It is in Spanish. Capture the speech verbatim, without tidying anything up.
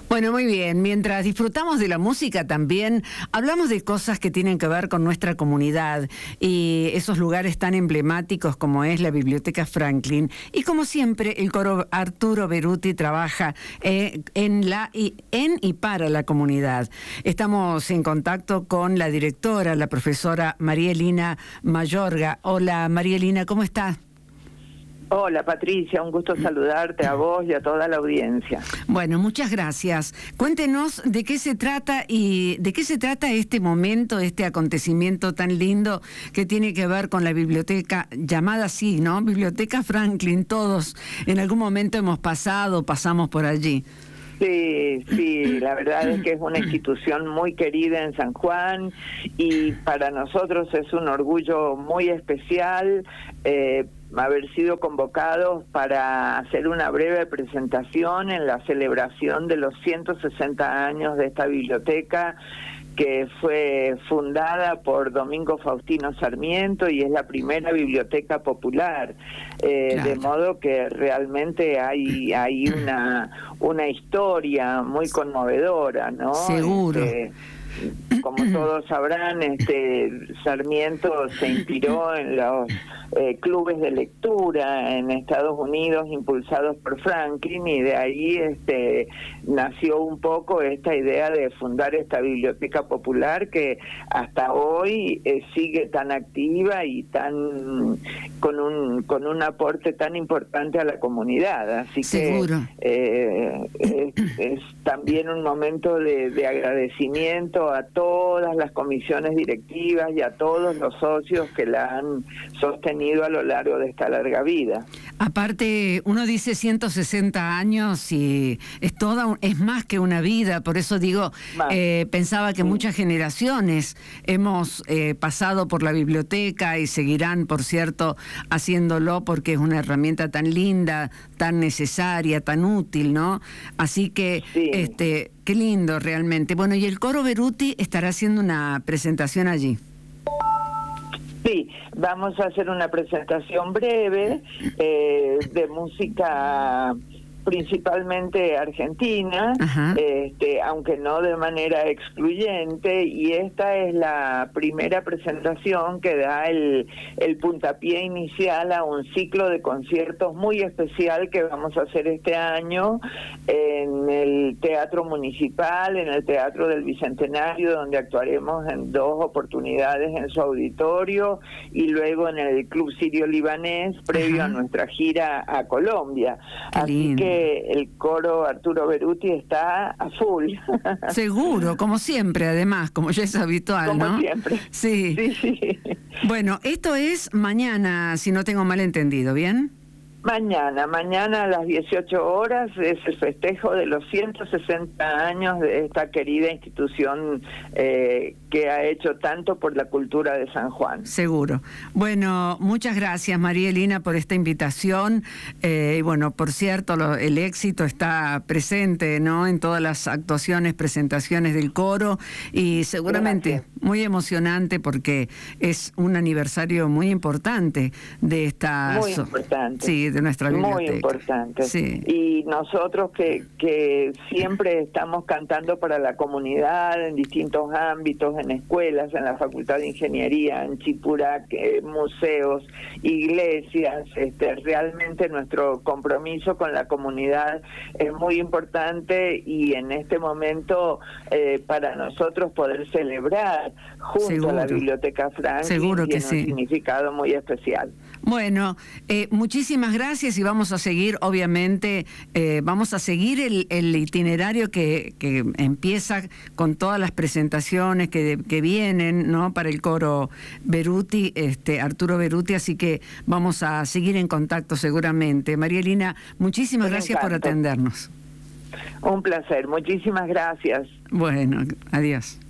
Bueno, muy bien. Mientras disfrutamos de la música también hablamos de cosas que tienen que ver con nuestra comunidad y esos lugares tan emblemáticos como es la Biblioteca Franklin. Y como siempre, el coro Arturo Beruti trabaja eh, en, la, y, en y para la comunidad. Estamos en contacto con la directora, la profesora María Elina Mayorga. Hola, María Elina, ¿cómo estás? Hola Patricia, un gusto saludarte a vos y a toda la audiencia. Bueno, muchas gracias. Cuéntenos de qué se trata y de qué se trata este momento, este acontecimiento tan lindo que tiene que ver con la biblioteca, llamada así, ¿no? Biblioteca Franklin, todos en algún momento hemos pasado, pasamos por allí. Sí, sí, la verdad es que es una institución muy querida en San Juan y para nosotros es un orgullo muy especial eh, haber sido convocados para hacer una breve presentación en la celebración de los ciento sesenta años de esta biblioteca, que fue fundada por Domingo Faustino Sarmiento y es la primera biblioteca popular, eh, claro. De modo que realmente hay hay una una historia muy conmovedora, ¿no? Seguro. Este, como todos sabrán, este Sarmiento se inspiró en los eh, clubes de lectura en Estados Unidos impulsados por Franklin y de ahí este nació un poco esta idea de fundar esta biblioteca popular que hasta hoy eh, sigue tan activa y tan con un con un aporte tan importante a la comunidad. Así Seguro. que eh, es, es también un momento de, de agradecimiento a todas las comisiones directivas y a todos los socios que la han sostenido a lo largo de esta larga vida. Aparte, uno dice ciento sesenta años y es toda un, es más que una vida, por eso digo, eh, pensaba que sí. Muchas generaciones hemos eh, pasado por la biblioteca y seguirán, por cierto, haciéndolo porque es una herramienta tan linda, tan necesaria, tan útil, ¿no? Así que, sí. este, qué lindo realmente. Bueno, y el coro Beruti estará haciendo una presentación allí. Sí, vamos a hacer una presentación breve eh, de música principalmente argentina, este, aunque no de manera excluyente, y esta es la primera presentación que da el, el puntapié inicial a un ciclo de conciertos muy especial que vamos a hacer este año en el Teatro Municipal, en el Teatro del Bicentenario, donde actuaremos en dos oportunidades en su auditorio, y luego en el Club Sirio Libanés, previo Ajá. a nuestra gira a Colombia. Qué Así lindo. que el coro Arturo Beruti está a full. Seguro, como siempre, además, como ya es habitual, como ¿no? Como siempre. Sí. sí, sí. Bueno, esto es mañana, si no tengo mal entendido, ¿bien? Mañana, mañana a las dieciocho horas es el festejo de los ciento sesenta años de esta querida institución eh, que ha hecho tanto por la cultura de San Juan. Seguro. Bueno, muchas gracias María Elina por esta invitación. Eh, y bueno, por cierto, lo, el éxito está presente, ¿no? En todas las actuaciones, presentaciones del coro y seguramente gracias. Muy emocionante porque es un aniversario muy importante de esta... Muy importante. Sí, de nuestra biblioteca. Muy importante. Sí. Y nosotros que, que siempre estamos cantando para la comunidad en distintos ámbitos, en escuelas, en la Facultad de Ingeniería, en Chipurac, eh, museos, iglesias, este, realmente nuestro compromiso con la comunidad es muy importante y en este momento eh, para nosotros poder celebrar junto Seguro. a la Biblioteca Franklin Seguro que tiene sí. un significado muy especial. Bueno, eh, muchísimas gracias y vamos a seguir, obviamente, eh, vamos a seguir el, el itinerario que, que empieza con todas las presentaciones que, que vienen, ¿no? Para el coro Beruti, este, Arturo Beruti, así que vamos a seguir en contacto seguramente. María Elina, muchísimas Un gracias encanto. por atendernos. Un placer, muchísimas gracias. Bueno, adiós.